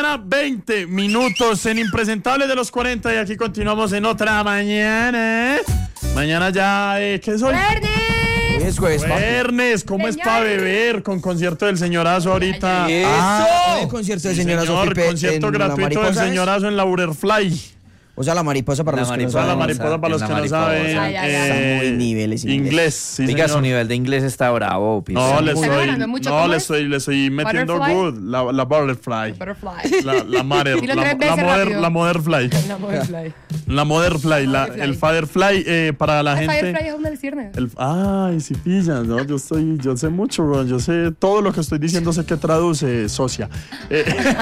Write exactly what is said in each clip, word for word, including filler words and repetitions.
mañana, veinte minutos en Impresentables de los cuarenta. Y aquí continuamos en otra mañana. Mañana ya, eh, ¿qué soy? ¡Viernes! Es jueves, Viernes, ¿cómo es para beber? Con concierto del señorazo ahorita. Ay, ay, ay. Ah, el concierto del Sí, señorazo señor, Pipe concierto en gratuito La del Mariposa, ¿es? señorazo en la Butterfly. O sea, la mariposa para La los que no mariposa, La saben. mariposa para los en que la no mariposa. saben. Ay, ay, ay. eh, Está muy niveles inglés. inglés, sí, Diga, señor. su nivel de inglés está bravo, Pipe. No, le ¿Está estoy, ganando mucho? no, ¿Cómo le es? estoy, le estoy metiendo Butterfly? good. La, la butterfly. Butterfly. La, la mother, Dilo la, tres la, veces mother, rápido. la motherfly. La Butterfly. La motherfly, la, Motherfly. el fatherfly eh, para la El gente. Firefly es una del cierne. El, ay, si pillas, ¿no? Yo estoy, yo sé mucho, bro. Yo sé todo lo que estoy diciendo, sé que traduce, socia. Eh,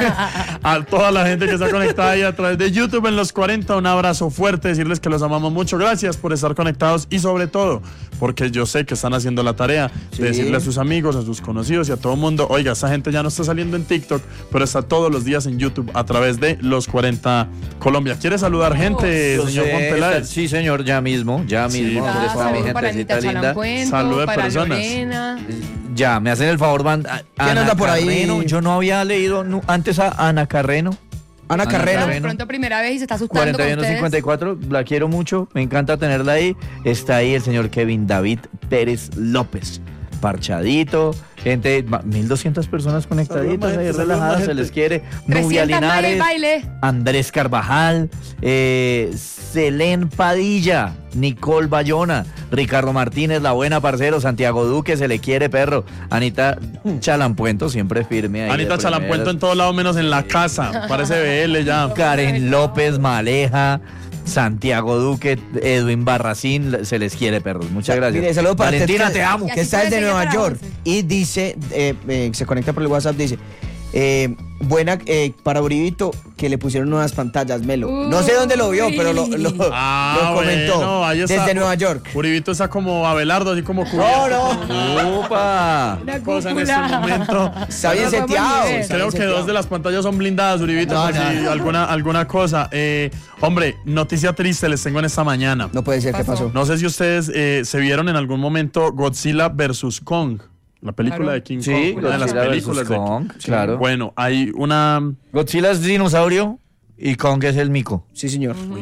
a toda la gente que está conectada ahí a través de YouTube en los cuarenta, un abrazo fuerte, decirles que los amamos mucho. Gracias por estar conectados y sobre todo, porque yo sé que están haciendo la tarea Sí. de decirle a sus amigos, a sus conocidos y a todo el mundo, oiga, esta gente ya no está saliendo en TikTok, pero está todos los días en YouTube a través de los cuarenta Colombia. ¿Quiere saludar gente, Yo señor sé, Juan Peláez? está- Sí, señor, ya mismo, ya Sí, mismo. por ¿Dónde favor. está mi Saludos para gentecita Anita linda? Chalampuento, Salude para personas. Lorena. Ya, me hacen el favor, van. a- ¿Quién Ana anda por ahí? Carreno. Yo no había leído nu- antes a Ana Carreno. Ana Ana Carreno. Carreno. De pronto primera vez y se está asustando cuarenta y con uno ustedes. cincuenta y cuatro, la quiero mucho, me encanta tenerla ahí. Está ahí el señor Kevin David Pérez López, parchadito, gente, ma- mil doscientas personas conectaditas Saludos, ahí gente, relajadas, saludos, se gente. les quiere. Nubia trescientas nadie Linares, baile. Andrés Carvajal, eh, Selén Padilla, Nicole Bayona, Ricardo Martínez, la buena parcero, Santiago Duque, se le quiere perro, Anita Chalampuento, siempre firme ahí. Anita de Chalampuento primeras. en todos lados menos en la casa. Parece B L ya. Karen López Maleja, Santiago Duque, Edwin Barracín, se les quiere, perros. Muchas gracias. Mire, saludo para Valentina, Ted, que- te amo. Y Que así está desde puede seguir Nueva para York. once. Y dice, eh, eh, se conecta por el WhatsApp, dice, eh, buena eh, para Uribito, que le pusieron nuevas pantallas, Melo. No sé dónde lo vio, pero lo, lo, Ah, lo comentó. bueno, ahí está. Desde Nueva York. Uribito está como Abelardo, así como No, cubierto. no. ¡Upa! Una Cosa en este cúpula. momento. Está bien No lo podemos seteado. ni ver. está Creo bien que seteado. dos de las pantallas son blindadas, Uribito. No, por si no. alguna, alguna cosa. Eh, hombre, noticia triste les tengo en esta mañana. No puede ser, ¿qué Pasó. pasó? No sé si ustedes eh, se vieron en algún momento Godzilla versus Kong. La película Claro. de King Sí, Kong. Una de las Godzilla películas versus de Kong, claro. Bueno, hay una... Godzilla es dinosaurio y Kong es el mico. Sí, señor. Muy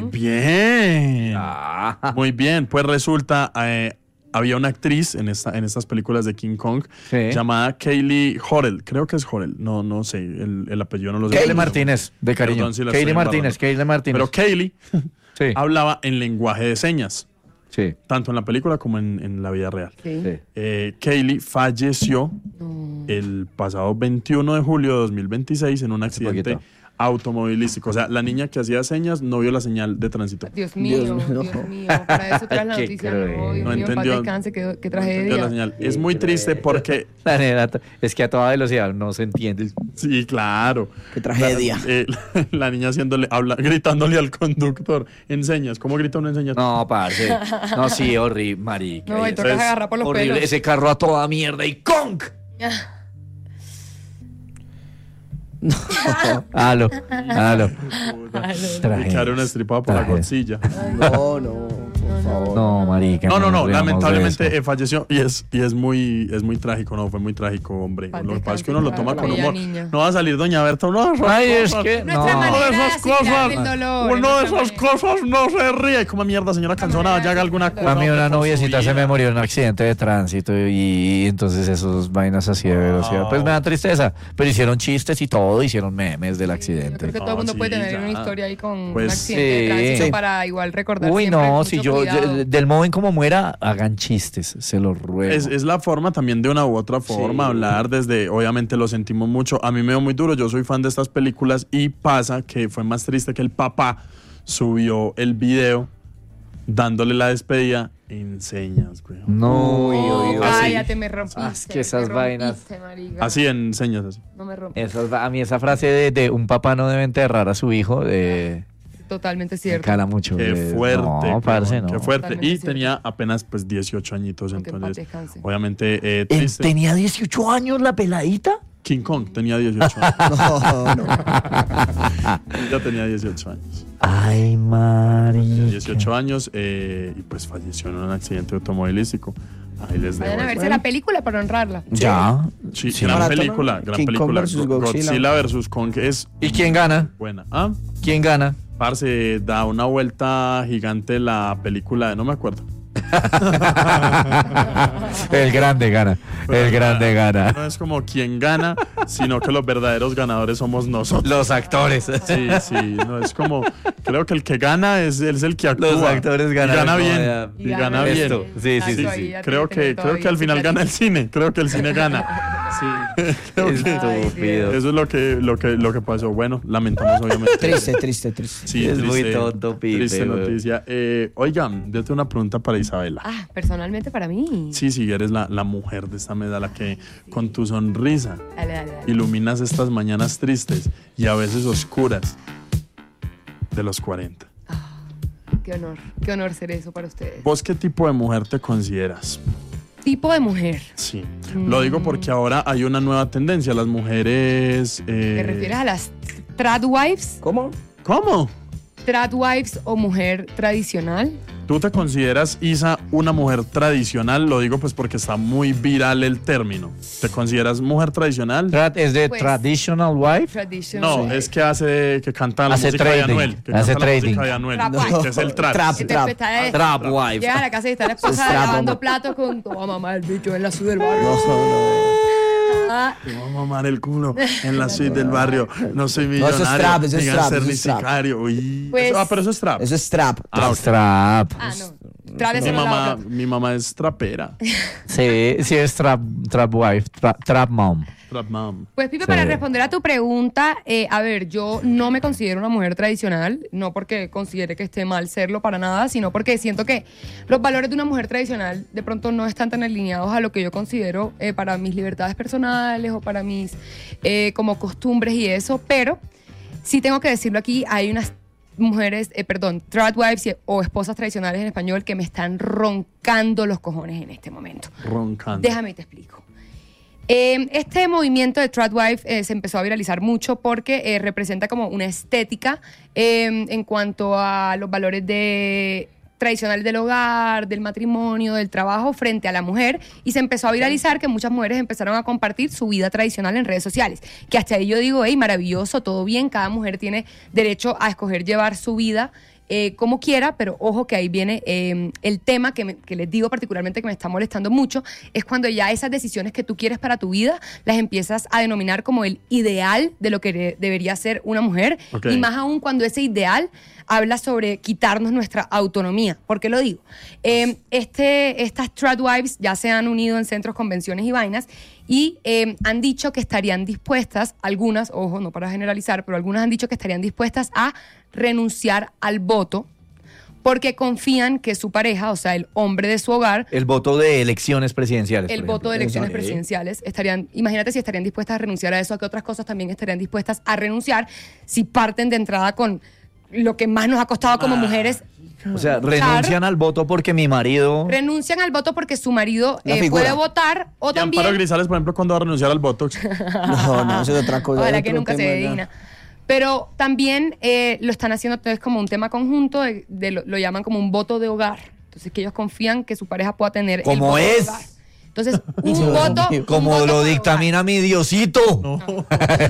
bien. Ah. Muy bien. Pues resulta, eh, había una actriz en, esta, en estas películas de King Kong Sí. llamada Kaylee Horrell. Creo que es Horrell. No, no sé. El, el apellido no lo sé. Kaylee Martínez, de cariño. Perdón si la Kaylee estoy Martínez, embarrando. Kaylee Martínez. Pero Kaylee sí, hablaba en lenguaje de señas, sí, tanto en la película como en, en la vida real. Sí. sí. Eh, Kaylee falleció el pasado veintiuno de julio de dos mil veintiséis en un accidente poquito. automovilístico. O sea, la niña que hacía señas no vio la señal de tránsito. Dios mío, Dios Dios, mío. mío. Para eso traes la Qué noticia. cruel. No, Dios No mío, en paz entendió. descanse, qué, qué No entendió tragedia. la señal. Es muy triste porque... La nena, es que a toda velocidad no se entiende. Sí, claro. Qué tragedia. La, eh, la niña haciéndole, habla, gritándole al conductor en señas. ¿Cómo grita uno en señas? No, parce. No, sí, horrible, marica. No, y Es tocas agarrar por los horrible. pelos. Ese carro a toda mierda y Kong. Aló, aló. Y Tragedia. quedaron estripada por la Tragedia. Godzilla. No, no, por favor. No, marica. No, no, no. nos riamos de Lamentablemente eso. eh, falleció y es, y es muy es muy trágico, no, fue muy trágico, hombre. Paz Lo que pasa es que descanse, uno lo toma con bella humor. niña. No va a salir doña Berta, no de esas Ay, es cosas. que Nuestra no. manera Uno de de esas asimilar cosas, el dolor. uno de nuestra esas manera. cosas no se ríe. Y como mierda, señora cansona, ya haga alguna cosa. A mí una por su noviecita se vida. me murió en un accidente de tránsito y entonces esos vainas así de velocidad. Pues me da tristeza. Pero hicieron chistes y todo, hicieron memes del Yo accidente. creo que todo el No, mundo sí, puede tener ya. una historia ahí con Pues, un accidente de sí. tránsito Sí. para igual recordar Uy, siempre, no, mucho si yo, cuidado. yo- del modo en como muera, hagan chistes, se los ruego. Es, es la forma también de una u otra forma Sí. hablar desde, obviamente lo sentimos mucho, a mí me dio muy duro, yo soy fan de estas películas y pasa que fue más triste que el papá subió el video dándole la despedida en señas, güey. No, uy, uy, uy. Así. Cállate, me rompiste. Ah, es que esas me vainas- rompiste, marica. Así en señas, así. No me rompiste. Esa- a mí esa frase de, de un papá no debe enterrar a su hijo eh, Totalmente me cierto. cala mucho. Qué eh, fuerte. No, weón, parce, no. Qué fuerte. Totalmente Y cierto. tenía apenas pues dieciocho añitos, Aunque en paz entonces descanse. obviamente eh, ¿En- triste. ¿Tenía dieciocho años la peladita? King Kong tenía dieciocho años. No, no. Ya tenía dieciocho años. Ay, María. dieciocho años eh, y pues falleció en un accidente automovilístico. Ahí les dejo Vayan a eso. verse la película para honrarla. Ya. Sí, Sí. gran Maratona. película, gran King Kong película. versus Go- Godzilla. Godzilla versus Kong es ¿Y quién gana? buena. ¿Ah? ¿Quién gana? Parce, da una vuelta gigante la película de no me acuerdo. El grande gana. El grande gana. No es como quien gana, sino que los verdaderos ganadores somos nosotros. Los actores. Sí, sí, no es como, creo que el que gana es, es el que actúa. Los actores Y ganan. gana como bien. ya- Y gana bien. Esto. Sí, sí, Tanto sí. ahí, sí. ya Creo tiene que, todo creo que al bien final gana el clarito. cine. Creo que el cine gana. Sí. Creo que Estúpido. eso es lo que, lo que, lo que pasó. Bueno, lamentamos obviamente. Triste, triste, triste. Sí, Es muy triste, tonto, Pipe, Triste güey. noticia. Eh, oigan, yo tengo una pregunta para Isabela. Ah, personalmente para mí. Sí, sí, eres la, la mujer de esta mesa, la que con tu sonrisa Dale, dale, dale. iluminas estas mañanas tristes y a veces oscuras de los cuarenta. Qué honor, qué honor ser eso para ustedes. ¿Vos qué tipo de mujer te consideras? Tipo de mujer. Sí, lo digo porque ahora hay una nueva tendencia. Las mujeres... eh, ¿Te refieres a las tradwives? ¿Cómo? ¿Cómo? Tradwives o mujer tradicional. ¿Tú te consideras, Isa, una mujer tradicional? Lo digo pues porque está muy viral el término. ¿Te consideras mujer tradicional? Tra- ¿Es de Pues- traditional wife? Traditional. No, es que hace que canta la Hace música de trading, Anuel. Que hace canta la trading. música de Anuel, Trap no, wife. que es el trap. Trap. Este está- Trap wife. Llega a la casa y está la esposa Trap, lavando hombre. platos con toda mamá el bicho en la ciudad del barrio. No, no. Ah, Te voy a mamar el culo en la suite del barrio. No soy No, millonario. eso es trap, eso es ni trap, gánster, eso ni es trap. sicario. Uy. Pues- Eso- ah, pero eso es trap. Eso es trap. Ah, ok. Trap. ah, no. Trap es mi, solo mamá, lavar platos. mi mamá es trapera. Sí, sí es trap, trap wife, tra- trap mom. Trap mom. Pues Pipe, Sí. para responder a tu pregunta, eh, a ver, yo no me considero una mujer tradicional, no porque considere que esté mal serlo para nada, sino porque siento que los valores de una mujer tradicional de pronto no están tan alineados a lo que yo considero eh, para mis libertades personales o para mis eh, como costumbres y eso, pero sí tengo que decirlo aquí, hay unas mujeres, eh, perdón, tradwives y- o esposas tradicionales en español que me están roncando los cojones en este momento. Roncando. Déjame y te explico. Eh, este movimiento de tradwife eh, se empezó a viralizar mucho porque eh, representa como una estética eh, en cuanto a los valores de tradicionales del hogar, del matrimonio, del trabajo frente a la mujer, y se empezó a viralizar que muchas mujeres empezaron a compartir su vida tradicional en redes sociales, que hasta ahí yo digo, hey, maravilloso, todo bien, cada mujer tiene derecho a escoger llevar su vida eh, como quiera, pero ojo que ahí viene eh, el tema que, me- que les digo particularmente que me está molestando mucho, es cuando ya esas decisiones que tú quieres para tu vida las empiezas a denominar como el ideal de lo que de- debería ser una mujer, Ok. y más aún cuando ese ideal habla sobre quitarnos nuestra autonomía. ¿Por qué lo digo? Eh, este, estas tradwives ya se han unido en centros, convenciones y vainas y eh, han dicho que estarían dispuestas, algunas, ojo, no para generalizar, pero algunas han dicho que estarían dispuestas a renunciar al voto porque confían que su pareja, o sea, el hombre de su hogar, El voto de elecciones presidenciales. el por voto de ejemplo. elecciones Sí. presidenciales, estarían, imagínate si estarían dispuestas a renunciar a eso, a qué otras cosas también estarían dispuestas a renunciar si parten de entrada con lo que más nos ha costado como mujeres. O sea, renuncian al voto porque mi marido... Renuncian al voto porque su marido La eh, figura. puede votar o Y también... Amparo Grisales, por ejemplo, cuando va a renunciar al Botox. No, no, eso es otra cosa. Ojalá es que otro nunca se tema dé ya. digna. Pero también eh, lo están haciendo entonces como un tema conjunto, de, de lo, lo llaman como un voto de hogar. Entonces que ellos confían que su pareja pueda tener el ¿Cómo voto de es? hogar. Entonces, un voto... un Como voto lo de dictamina mi Diosito. No, no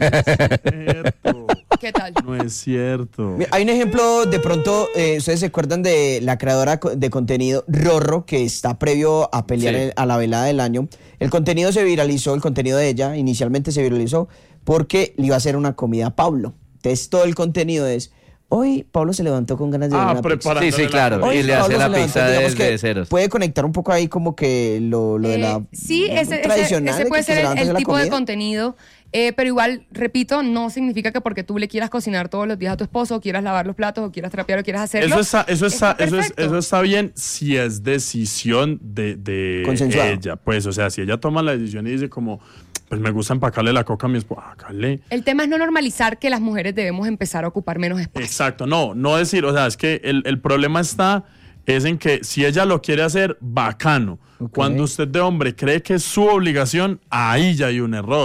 es cierto. hogar. ¿Qué tal? No es cierto. Mira, hay un ejemplo, de pronto, eh, ustedes se acuerdan de la creadora co- de contenido Rorro, que está previo a pelear Sí. el- a la velada del año. El contenido se viralizó, el contenido de ella inicialmente se viralizó porque le iba a hacer una comida a Pablo. Entonces todo el contenido es, hoy Pablo se levantó con ganas de ver Ah, una pizza. preparándole Sí, sí, la claro. comida. Y le hace Pablo la se levantó, pizza digamos desde que ceros. Puede conectar un poco ahí como que lo, lo de Eh, la sí, ese, ese- tradicional. ese de puede que se ser el, levanta a el hacer la tipo de comida. contenido, eh, pero igual, repito, no significa que porque tú le quieras cocinar todos los días a tu esposo, o quieras lavar los platos, o quieras trapear, o quieras hacerlo. Eso está, eso está, está eso es, perfecto. eso está bien si es decisión de, de Consensuado. ella. Pues, o sea, si ella toma la decisión y dice como, pues me gusta empacarle la coca a mi esposa, hágale. El tema es no normalizar que las mujeres debemos empezar a ocupar menos espacio. Exacto, no, no decir, o sea, es que el, el problema está es en que si ella lo quiere hacer, bacano. Ok. Cuando usted de hombre cree que es su obligación, ahí ya hay un error.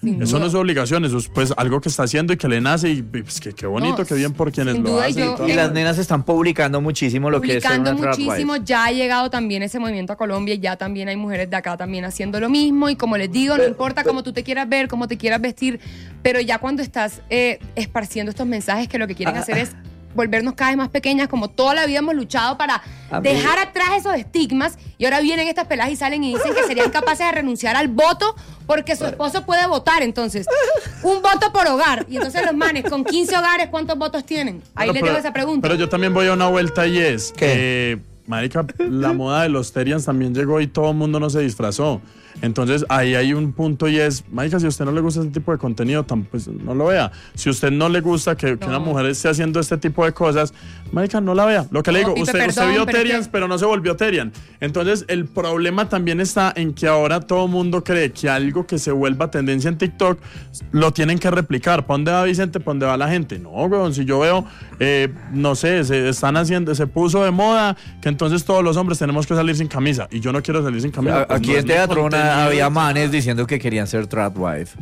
Sin Eso duda. no es su obligación, eso es pues algo que está haciendo y que le nace y pues, que qué bonito, No, qué bien por quienes sin lo duda, y hacen. yo- y todo. Y las nenas están publicando muchísimo lo que es ser publicando una trad muchísimo, wife. ya ha llegado también ese movimiento a Colombia, ya también hay mujeres de acá también haciendo lo mismo y como les digo, no importa cómo tú te quieras ver, cómo te quieras vestir, pero ya cuando estás eh, esparciendo estos mensajes que lo que quieren Ah, hacer es volvernos cada vez más pequeñas, como toda la vida hemos luchado para A mí- dejar atrás esos estigmas y ahora vienen estas peladas y salen y dicen que serían capaces de renunciar al voto porque su esposo puede votar, entonces, un voto por hogar, y entonces los manes con quince hogares, ¿cuántos votos tienen? Ahí Bueno, les pero- dejo esa pregunta. Pero yo también voy a una vuelta y es ¿Qué? que, marica, la moda de los Terians también llegó y todo el mundo no se disfrazó. Entonces ahí hay un punto y es, marica, si a usted no le gusta ese tipo de contenido, tam- pues no lo vea. Si a usted no le gusta que, que No. una mujer esté haciendo este tipo de cosas, marica, no la vea. Lo que le No, digo, Pipe, usted, usted perdón, vio pero es Terians, que- pero no se volvió Terian. Entonces el problema también está en que ahora todo el mundo cree que algo que se vuelva tendencia en TikTok lo tienen que replicar. ¿Para dónde va Vicente? ¿Para dónde va la gente? No, weón, si yo veo, eh, no sé, se están haciendo, se puso de moda que entonces todos los hombres tenemos que salir sin camisa y yo no quiero salir sin camisa. A- pues Aquí no es en mi Teatro contenido. había manes diciendo que querían ser trad wife.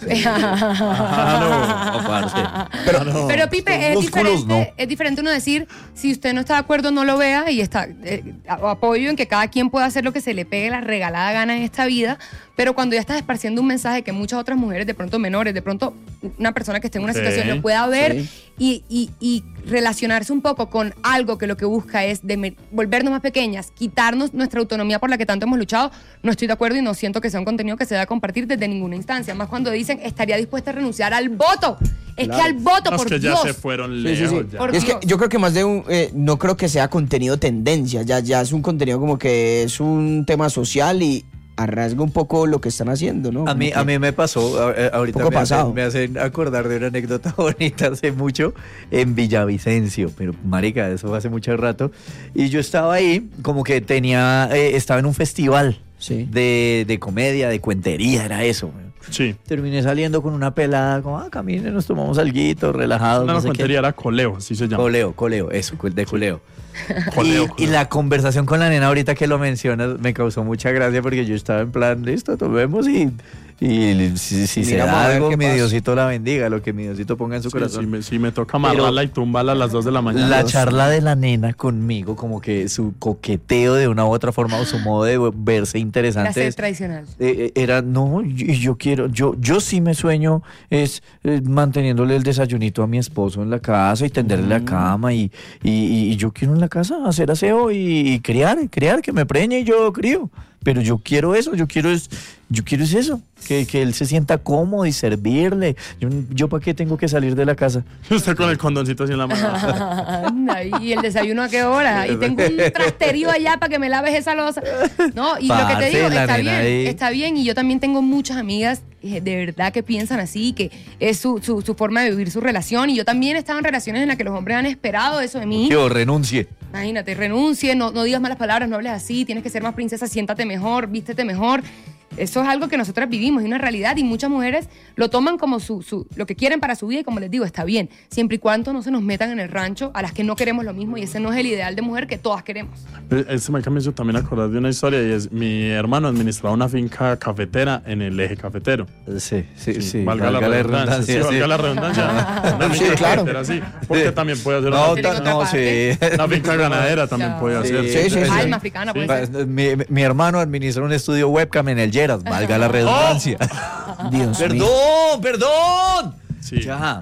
Ah, No, parce. Pero, no. Pero Pipe, es músculos, diferente, no. es diferente uno decir, si usted no está de acuerdo, no lo vea y está eh, a- apoyo en que cada quien pueda hacer lo que se le pegue la regalada gana en esta vida, pero cuando ya estás esparciendo un mensaje que muchas otras mujeres, de pronto menores, de pronto una persona que esté en una Sí, situación lo pueda ver sí. y, y- y relacionarse un poco con algo que lo que busca es de me- volvernos más pequeñas, quitarnos nuestra autonomía por la que tanto hemos luchado, no estoy de acuerdo y no siento que sea un contenido que se deba compartir desde ninguna instancia, más cuando dicen estaría dispuesta a renunciar al voto. Es que al voto, Los por que ya Dios. se fueron Sí, sí, lejos. sí. ya. Por Es que Dios. yo creo que más de un, eh, no creo que sea contenido tendencia, ya, ya es un contenido como que es un tema social y arrasga un poco lo que están haciendo, ¿no? A mí, Como a que- mí me pasó, a- a- ahorita Poco me hacen, pasado. me hacen acordar de una anécdota bonita hace mucho en Villavicencio, pero marica, eso fue hace mucho rato. Y yo estaba ahí, como que tenía, eh, estaba en un festival Sí. de, de comedia, de cuentería, era eso. weón. Sí. Terminé saliendo con una pelada, como, ah, camine, nos tomamos alguito, relajados. No, no no, sé qué. cuentería era coleo, así se llama. Coleo, coleo, eso, de coleo. Coleo, y, coleo. y la conversación con la nena ahorita que lo mencionas me causó mucha gracia porque yo estaba en plan, listo, tomemos y, y si, si se Miramos da a ver algo, qué mi pasa. Diosito la bendiga, lo que mi Diosito ponga en su Sí, corazón. si, me, si me toca amarrarla y tumbarla a las dos de la mañana. La charla de la nena conmigo, como que su coqueteo de una u otra forma o su modo de verse Era interesante ser es- tradicional. eh, eh, era, no, yo, yo quiero, yo, yo sí me sueño es eh, manteniéndole el desayunito a mi esposo en la casa y tenderle la cama y, y, y- y yo quiero en la casa hacer aseo y, y criar, criar, que me preñe y yo crío. Pero yo quiero eso, yo quiero es, yo quiero es eso, que, que él se sienta cómodo y servirle. Yo, yo ¿para qué tengo que salir de la casa? Usted con el condoncito así en la mano. Anda, ¿y el desayuno a qué hora? Y tengo un trasterío allá para que me laves esa loza. No, y lo que te Parce, digo, la está nena bien, ahí. está bien. Y yo también tengo muchas amigas eh, de verdad que piensan así, que es su, su, su forma de vivir su relación. Y yo también he estado en relaciones en las que los hombres han esperado eso de mí. Yo renuncie. Imagínate, renuncie, no, no digas malas palabras, no hables así, tienes que ser más princesa, siéntate mejor, vístete mejor. Eso es algo que nosotras vivimos, es una realidad y muchas mujeres lo toman como su, su, lo que quieren para su vida y como les digo, está bien, siempre y cuando no se nos metan en el rancho a las que no queremos lo mismo y ese no es el ideal de mujer que todas queremos. Este me hizo también acordar de una historia y es mi hermano administraba una finca cafetera en el eje cafetero. Sí, sí, sí. valga, la redundancia. Sí, sí. valga la redundancia. Una Sí, finca claro. cafetera, sí. Porque Sí. también puede hacer No, una, ta- otra no, parte. sí. una finca ganadera también Ya. puede hacer. Sí, sí, sí. Alma africana Sí. puede ser. Mi, mi hermano administra un estudio webcam en el Geras, valga la redundancia. Dios mío. Perdón, perdón. Sí. Ya.